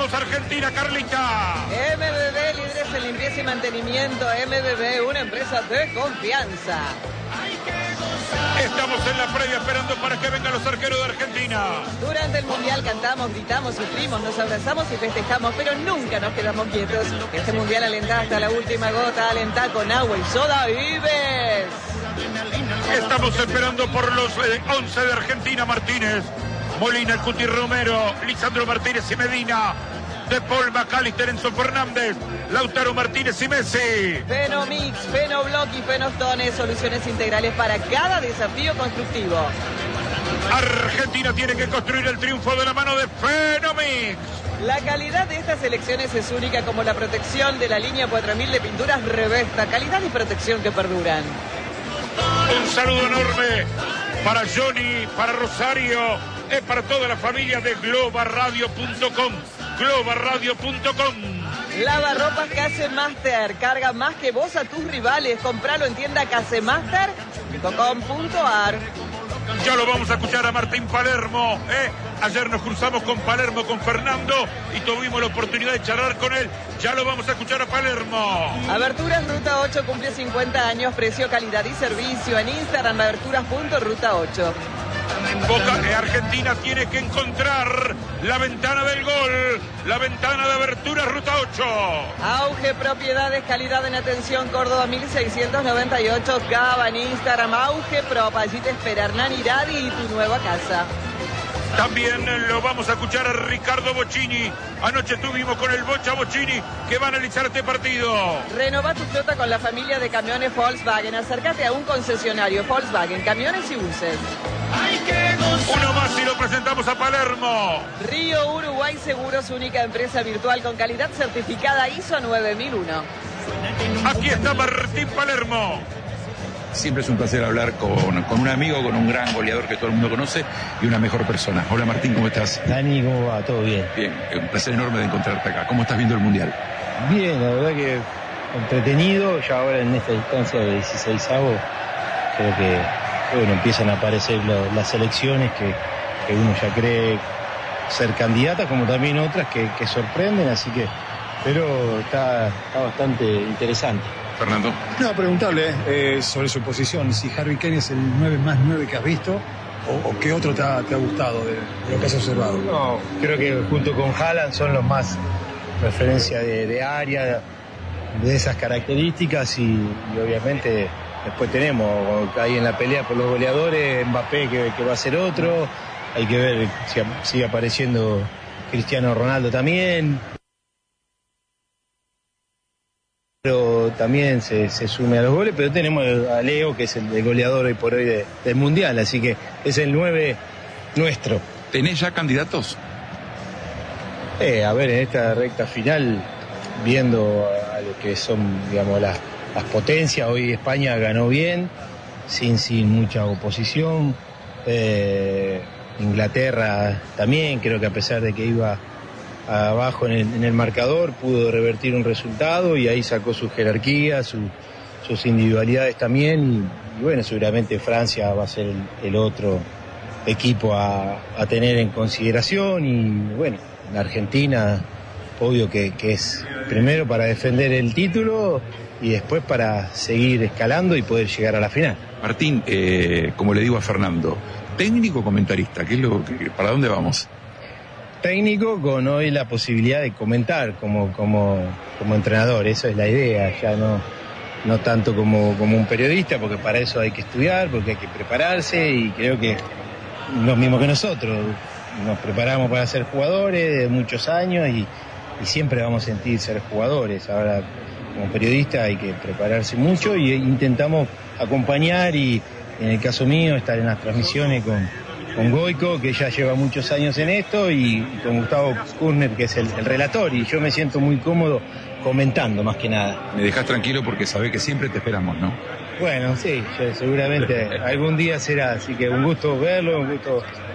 Vamos Argentina, Carlita. MBB, líderes en limpieza y mantenimiento. MBB, una empresa de confianza. Estamos en la previa esperando para que vengan los arqueros de Argentina. Durante el Mundial cantamos, gritamos, sufrimos, nos abrazamos y festejamos, pero nunca nos quedamos quietos. Este Mundial alentá hasta la última gota, alentá con agua y soda Vives. Estamos esperando por los 11 de Argentina. Martínez, Molina, el Cuti Romero, Lisandro Martínez y Medina, De Paul, McAllister, Enzo Fernández, Lautaro Martínez y Messi. Fenomix, Fenoblock y Fenostone, soluciones integrales para cada desafío constructivo. Argentina tiene que construir el triunfo de la mano de Fenomix. La calidad de estas elecciones es única, como la protección de la línea 4000 de pinturas Revesta. Calidad y protección que perduran. Un saludo enorme para Johnny, para Rosario, para toda la familia de globarradio.com. globarradio.com. Lavarropas Casemaster, carga más que vos a tus rivales. Compralo en tienda casemaster.com.ar. Ya lo vamos a escuchar a Martín Palermo. Ayer nos cruzamos con Palermo, con Fernando, y tuvimos la oportunidad de charlar con él. Ya lo vamos a escuchar a Palermo. Aberturas Ruta 8 cumple 50 años, precio, calidad y servicio. En Instagram, aberturas.ruta8. Argentina tiene que encontrar la ventana del gol, la ventana de abertura Ruta 8. Auge Propiedades, calidad en atención, Córdoba 1698, Cava en Instagram, Auge Prop, allí te espera Hernán Iradi y tu nueva casa. También lo vamos a escuchar a Ricardo Bocchini. Anoche estuvimos con el Bocha Bocchini, que va a analizar este partido. Renova tu flota con la familia de camiones Volkswagen. Acércate a un concesionario Volkswagen, camiones y buses. Uno más y lo presentamos a Palermo. Río Uruguay Seguros, única empresa virtual con calidad certificada ISO 9001. Aquí está Martín Palermo. Siempre es un placer hablar con un amigo, con un gran goleador que todo el mundo conoce y una mejor persona. Hola Martín, ¿cómo estás? Dani, ¿cómo va? ¿Todo bien? Bien, un placer enorme de encontrarte acá. ¿Cómo estás viendo el Mundial? Bien, la verdad que entretenido. Ya ahora en esta distancia de 16avos creo que bueno, empiezan a aparecer las selecciones que uno ya cree ser candidatas, como también otras que sorprenden, así que pero está bastante interesante. Fernando. No, preguntarle sobre su posición, si Harry Kane es el 9 más 9 que has visto o qué otro te ha gustado de lo que has observado. No, creo que junto con Haaland son los más referencia de área, de esas características y obviamente después tenemos ahí en la pelea por los goleadores, Mbappé que va a ser otro, hay que ver si sigue apareciendo Cristiano Ronaldo también. Pero también se sume a los goles, pero tenemos a Leo, que es el goleador hoy por hoy del Mundial, así que es el 9 nuestro. ¿Tenés ya candidatos? A ver, en esta recta final, viendo a lo que son, digamos, las potencias, hoy España ganó bien, sin mucha oposición. Inglaterra también, creo que a pesar de que iba abajo en el marcador, pudo revertir un resultado y ahí sacó su jerarquía, sus individualidades también y bueno, seguramente Francia va a ser el otro equipo a tener en consideración y bueno, la Argentina obvio que es primero para defender el título y después para seguir escalando y poder llegar a la final. Martín, como le digo a Fernando, técnico o comentarista, ¿para dónde vamos? Técnico con hoy la posibilidad de comentar como entrenador, eso es la idea, ya no tanto como un periodista, porque para eso hay que estudiar, porque hay que prepararse y creo que lo mismo que nosotros, nos preparamos para ser jugadores de muchos años y siempre vamos a sentir ser jugadores. Ahora como periodista hay que prepararse mucho y intentamos acompañar y en el caso mío estar en las transmisiones con Goico, que ya lleva muchos años en esto, y con Gustavo Kurner, que es el relator, y yo me siento muy cómodo comentando más que nada. Me dejas tranquilo porque sabés que siempre te esperamos, ¿no? Bueno, sí, seguramente algún día será, así que un gusto verlo, un gusto